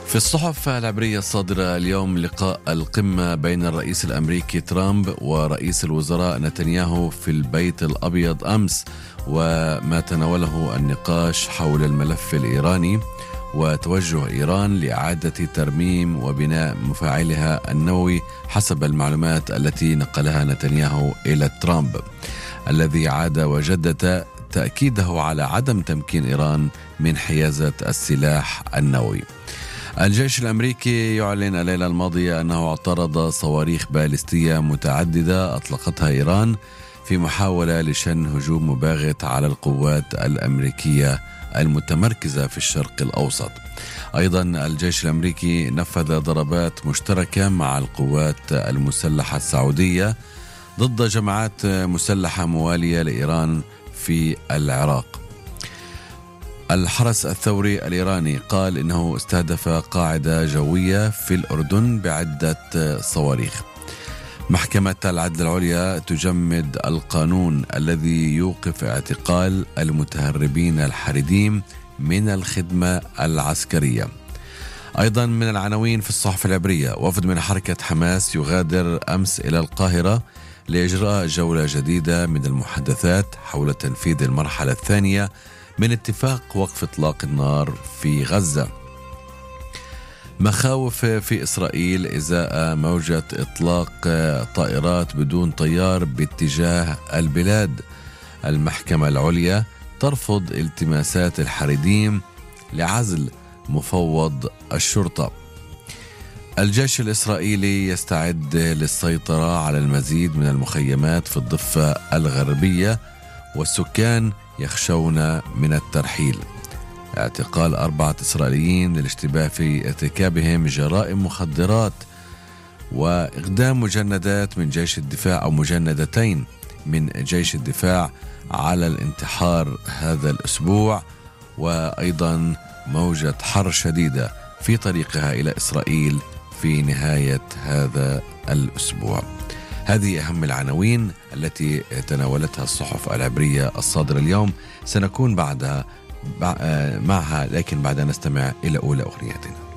في الصحف العبرية الصادرة اليوم لقاء القمة بين الرئيس الأمريكي ترامب ورئيس الوزراء نتنياهو في البيت الأبيض أمس، وما تناوله النقاش حول الملف الإيراني وتوجه إيران لإعادة ترميم وبناء مفاعلها النووي حسب المعلومات التي نقلها نتنياهو إلى ترامب، الذي عاد وجدد تأكيده على عدم تمكين إيران من حيازة السلاح النووي. الجيش الأمريكي يعلن الليلة الماضية أنه اعترض صواريخ باليستية متعددة أطلقتها إيران في محاولة لشن هجوم مباغت على القوات الأمريكية المتمركزة في الشرق الأوسط. أيضا الجيش الأمريكي نفذ ضربات مشتركة مع القوات المسلحة السعودية ضد جماعات مسلحة موالية لإيران في العراق. الحرس الثوري الإيراني قال إنه استهدف قاعدة جوية في الأردن بعدة صواريخ. محكمة العدل العليا تجمد القانون الذي يوقف اعتقال المتهربين الحريديم من الخدمة العسكرية. أيضا من العناوين في الصحف العبرية: وفد من حركة حماس يغادر أمس إلى القاهرة لإجراء جولة جديدة من المحادثات حول تنفيذ المرحلة الثانية من اتفاق وقف إطلاق النار في غزة. مخاوف في إسرائيل إزاء موجة إطلاق طائرات بدون طيار باتجاه البلاد. المحكمة العليا ترفض التماسات الحريديم لعزل مفوض الشرطة. الجيش الإسرائيلي يستعد للسيطرة على المزيد من المخيمات في الضفة الغربية، والسكان يخشون من الترحيل. اعتقال 4 إسرائيليين للاشتباه في ارتكابهم جرائم مخدرات، وإقدام مجندات من جيش الدفاع أو مجندتين من جيش الدفاع على الانتحار هذا الأسبوع، وأيضا موجة حر شديدة في طريقها إلى إسرائيل في نهاية هذا الأسبوع. هذه أهم العناوين التي تناولتها الصحف العبرية الصادرة اليوم. سنكون معها لكن بعد أن نستمع إلى أولى أغنياتنا.